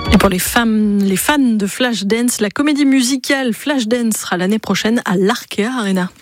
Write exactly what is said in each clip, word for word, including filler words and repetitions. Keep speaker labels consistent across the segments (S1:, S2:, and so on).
S1: Et pour les femmes, les fans de Flashdance, la comédie musicale Flashdance sera l'année prochaine à l'Arkea Arena.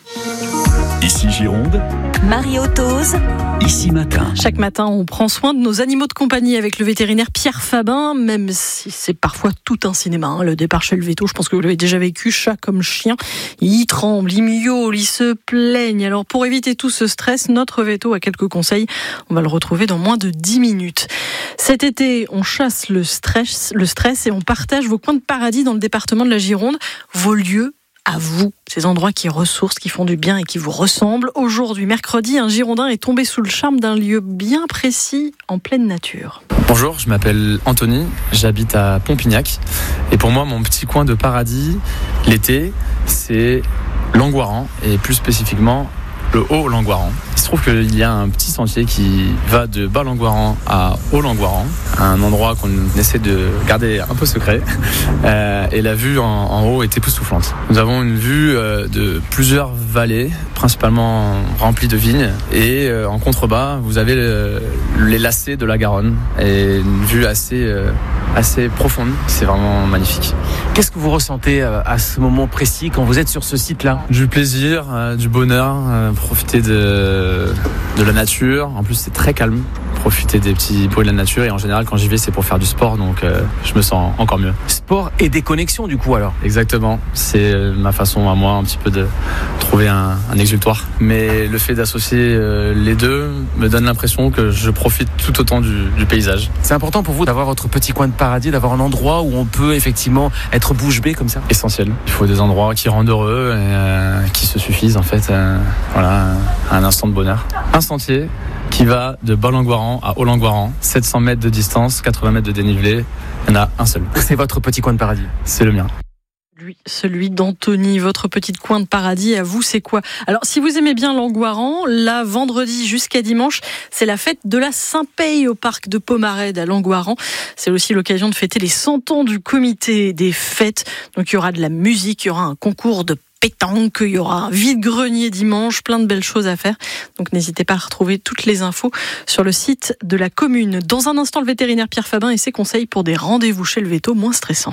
S2: Ici Gironde,
S3: Marie Autoz.
S2: Ici Matin.
S1: Chaque matin, on prend soin de nos animaux de compagnie avec le vétérinaire Pierre Fabin, même si c'est parfois tout un cinéma. Hein, le départ chez le véto, je pense que vous l'avez déjà vécu, chat comme chien. Il tremble, il miaule, il se plaigne. Alors pour éviter tout ce stress, notre véto a quelques conseils. On va le retrouver dans moins de dix minutes. Cet été, on chasse le stress, le stress et on partage vos coins de paradis dans le département de la Gironde, vos lieux à vous, ces endroits qui ressourcent, qui font du bien et qui vous ressemblent. Aujourd'hui, mercredi, un Girondin est tombé sous le charme d'un lieu bien précis en pleine nature.
S4: Bonjour, je m'appelle Anthony, j'habite à Pompignac. Et pour moi, mon petit coin de paradis, l'été, c'est Langoiran et plus spécifiquement le Haut-Langoiran. Il se trouve qu'il y a un petit sentier qui va de Bas-Langoiran à Haut-Langoiran, un endroit qu'on essaie de garder un peu secret. Euh, et la vue en, en haut est époustouflante. Nous avons une vue euh, de plusieurs vallées, principalement remplies de vignes. Et euh, en contrebas, vous avez le, les lacets de la Garonne. Et une vue assez, euh, assez profonde. C'est vraiment magnifique.
S5: Qu'est-ce que vous ressentez à ce moment précis quand vous êtes sur ce site-là ?
S4: Du plaisir, euh, du bonheur, euh, profiter de, de la nature. En plus, c'est très calme. Profiter des petits bruits de la nature. Et en général, quand j'y vais, c'est pour faire du sport. Donc, euh, je me sens encore mieux.
S5: Sport et déconnexion, du coup, alors ?
S4: Exactement. C'est ma façon à moi, un petit peu, de trouver un, un exutoire. Mais le fait d'associer euh, les deux me donne l'impression que je profite tout autant du, du paysage.
S5: C'est important pour vous d'avoir votre petit coin de paradis, d'avoir un endroit où on peut effectivement être bouche bée comme ça ?
S4: Essentiel. Il faut des endroits qui rendent heureux et euh, qui se suffisent, en fait, euh, voilà, à un instant de bonheur. Un sentier qui va de Bas-Langoiran à Haut-Langoiran, sept cents mètres de distance, quatre-vingts mètres de dénivelé. Il y en a un seul.
S5: C'est votre petit coin de paradis ?
S4: C'est le mien.
S1: Lui, celui d'Anthony, votre petite coin de paradis, à vous, c'est quoi ? Alors, si vous aimez bien Langoiran, là, vendredi jusqu'à dimanche, c'est la fête de la Saint-Paye au parc de Pomarède à Langoiran. C'est aussi l'occasion de fêter les cent ans du comité des fêtes. Donc, il y aura de la musique, il y aura un concours de pétanque, il y aura un vide-grenier dimanche, plein de belles choses à faire. Donc n'hésitez pas à retrouver toutes les infos sur le site de la commune. Dans un instant, le vétérinaire Pierre Fabin et ses conseils pour des rendez-vous chez le véto moins stressants.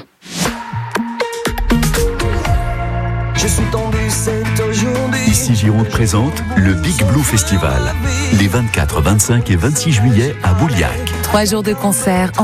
S6: Je suis tombé, c'est aujourd'hui.
S2: Ici Gironde présente le Big Blue Festival. Les vingt-quatre, vingt-cinq et vingt-six juillet à Bouliac.
S3: Trois jours de concert